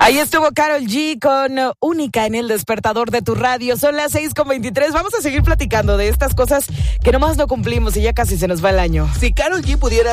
Ahí estuvo Karol G con Única en el despertador de tu radio. Son las 6:23. Vamos a seguir platicando de estas cosas que nomás no cumplimos y ya casi se nos va el año. Si Karol G pudiera